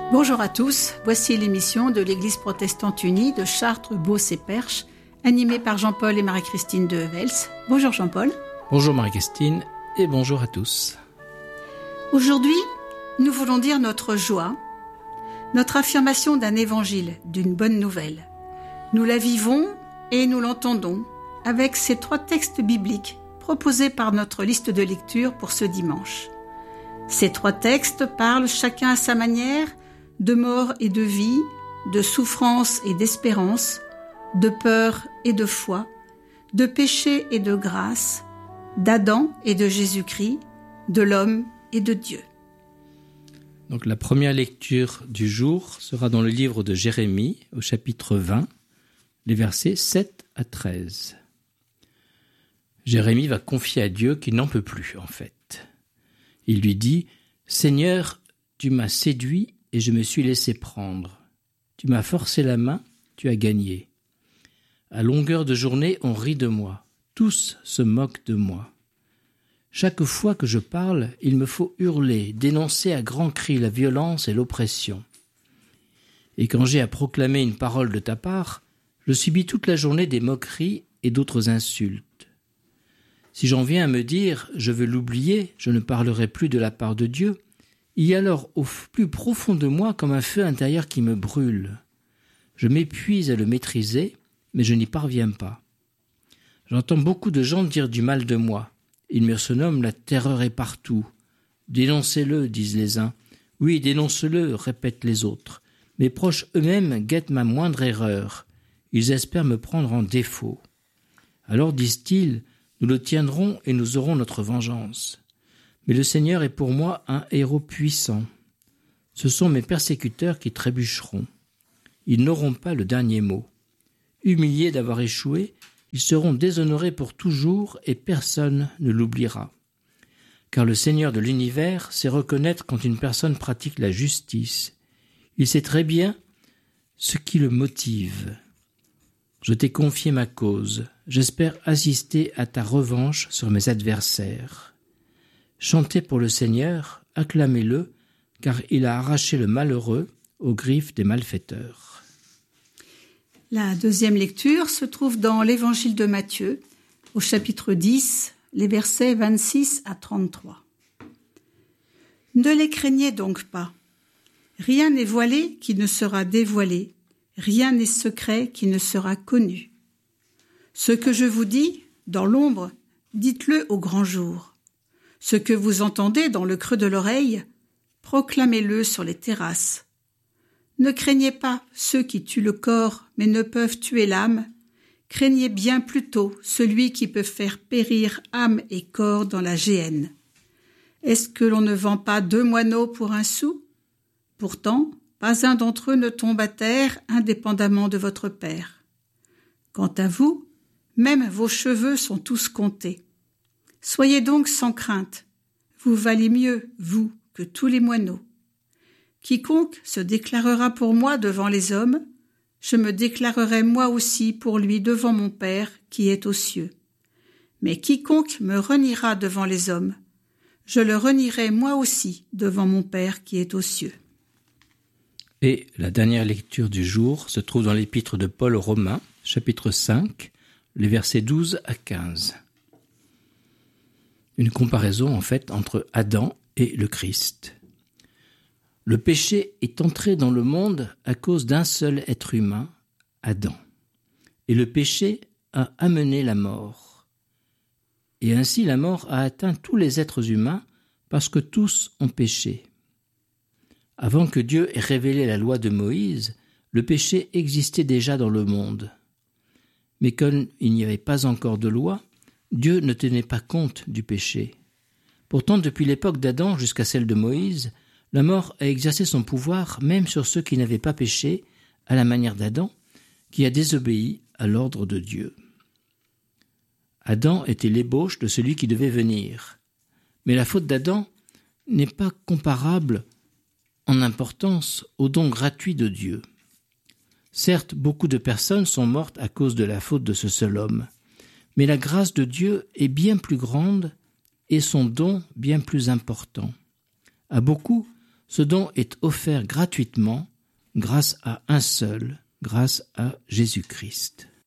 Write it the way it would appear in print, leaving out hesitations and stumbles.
Bonjour à tous, voici l'émission de l'Église protestante unie de Chartres, Beauce et Perche, animée par Jean-Paul et Marie-Christine de Hevels. Bonjour Jean-Paul. Bonjour Marie-Christine et bonjour à tous. Aujourd'hui, nous voulons dire notre joie, notre affirmation d'un évangile, d'une bonne nouvelle. Nous la vivons et nous l'entendons avec ces 3 textes bibliques proposés par notre liste de lecture pour ce dimanche. Ces 3 textes parlent chacun à sa manière de mort et de vie, de souffrance et d'espérance, de peur et de foi, de péché et de grâce, d'Adam et de Jésus-Christ, de l'homme et de Dieu. Donc la première lecture du jour sera dans le livre de Jérémie, au chapitre 20, les versets 7 à 13. Jérémie va confier à Dieu qu'il n'en peut plus, en fait. Il lui dit « Seigneur, tu m'as séduit et je me suis laissé prendre. Tu m'as forcé la main, tu as gagné. À longueur de journée, on rit de moi. Tous se moquent de moi. Chaque fois que je parle, il me faut hurler, dénoncer à grands cris la violence et l'oppression. Et quand j'ai à proclamer une parole de ta part, je subis toute la journée des moqueries et d'autres insultes. Si j'en viens à me dire « je veux l'oublier, je ne parlerai plus de la part de Dieu », il y a alors au plus profond de moi comme un feu intérieur qui me brûle. Je m'épuise à le maîtriser, mais je n'y parviens pas. J'entends beaucoup de gens dire du mal de moi. Ils me surnomment « la terreur est partout ». « Dénoncez-le », disent les uns. « Oui, dénonce-le », répètent les autres. Mes proches eux-mêmes guettent ma moindre erreur. Ils espèrent me prendre en défaut. Alors, disent-ils, nous le tiendrons et nous aurons notre vengeance. Mais le Seigneur est pour moi un héros puissant. Ce sont mes persécuteurs qui trébucheront. Ils n'auront pas le dernier mot. Humiliés d'avoir échoué, ils seront déshonorés pour toujours et personne ne l'oubliera. Car le Seigneur de l'univers sait reconnaître quand une personne pratique la justice. Il sait très bien ce qui le motive. Je t'ai confié ma cause. J'espère assister à ta revanche sur mes adversaires. Chantez pour le Seigneur, acclamez-le, car il a arraché le malheureux aux griffes des malfaiteurs. La deuxième lecture se trouve dans l'Évangile de Matthieu, au chapitre 10, les versets 26 à 33. Ne les craignez donc pas. Rien n'est voilé qui ne sera dévoilé, rien n'est secret qui ne sera connu. Ce que je vous dis, dans l'ombre, dites-le au grand jour. Ce que vous entendez dans le creux de l'oreille, proclamez-le sur les terrasses. Ne craignez pas ceux qui tuent le corps, mais ne peuvent tuer l'âme. Craignez bien plutôt celui qui peut faire périr âme et corps dans la géhenne. Est-ce que l'on ne vend pas 2 moineaux pour 1 sou? Pourtant, pas un d'entre eux ne tombe à terre indépendamment de votre Père. Quant à vous, même vos cheveux sont tous comptés. Soyez donc sans crainte, vous valez mieux, vous, que tous les moineaux. Quiconque se déclarera pour moi devant les hommes, je me déclarerai moi aussi pour lui devant mon Père qui est aux cieux. Mais quiconque me reniera devant les hommes, je le renierai moi aussi devant mon Père qui est aux cieux. Et la dernière lecture du jour se trouve dans l'épître de Paul aux Romains, chapitre 5, les versets 12 à 15. Une comparaison en fait entre Adam et le Christ. Le péché est entré dans le monde à cause d'un seul être humain, Adam. Et le péché a amené la mort. Et ainsi la mort a atteint tous les êtres humains parce que tous ont péché. Avant que Dieu ait révélé la loi de Moïse, le péché existait déjà dans le monde. Mais comme il n'y avait pas encore de loi, Dieu ne tenait pas compte du péché. Pourtant, depuis l'époque d'Adam jusqu'à celle de Moïse, la mort a exercé son pouvoir même sur ceux qui n'avaient pas péché, à la manière d'Adam, qui a désobéi à l'ordre de Dieu. Adam était l'ébauche de celui qui devait venir. Mais la faute d'Adam n'est pas comparable en importance au don gratuit de Dieu. Certes, beaucoup de personnes sont mortes à cause de la faute de ce seul homme, mais la grâce de Dieu est bien plus grande et son don bien plus important. À beaucoup, Ce don est offert gratuitement grâce à un seul, grâce à Jésus-Christ.